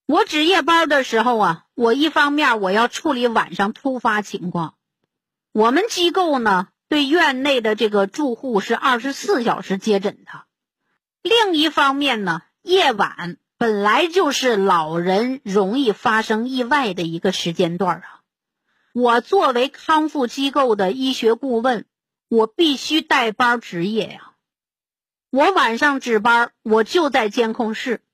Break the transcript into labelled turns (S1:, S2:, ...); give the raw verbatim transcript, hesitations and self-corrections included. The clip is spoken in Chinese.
S1: 我值夜班的时候啊，我一方面我要处理晚上突发情况，我们机构呢对院内的这个住户是二十四小时接诊的。另一方面呢，夜晚本来就是老人容易发生意外的一个时间段啊。我作为康复机构的医学顾问，我必须带班值夜呀、啊。我晚上值班，我就在监控室，